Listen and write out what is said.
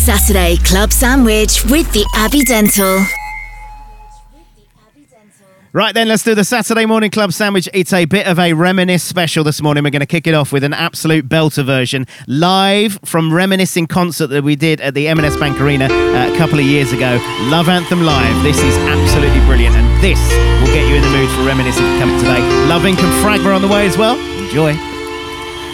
Saturday Club Sandwich with the Abbey Dental. Right then, let's do the Saturday Morning Club Sandwich. It's a bit of a reminisce special this morning. We're going to kick it off with an absolute belter version, live from Reminiscing concert that we did at the M&S Bank Arena a couple of years ago. Love Anthem Live. This is absolutely brilliant, and this will get you in the mood for reminiscing coming today. Love Ink and Fragma on the way as well. Enjoy.